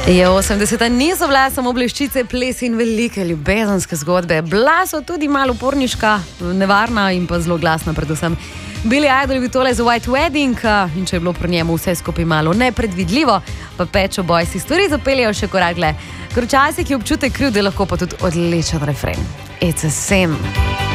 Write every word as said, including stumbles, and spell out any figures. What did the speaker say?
Je osemdeseta niso bila samo bleščice, ples in velike ljubezenske zgodbe. Bila so tudi malo uporniška, nevarna in pa zelo glasna predvsem. Billy Idol je bil tole za White Wedding in če je bilo pri njemu vse skupaj malo nepredvidljivo, pa Pet Shop Boys si stvari zapeljejo še korak dlje. Ker včasih je občutek kriv, da lahko pa tudi odličen refren. It's a sin.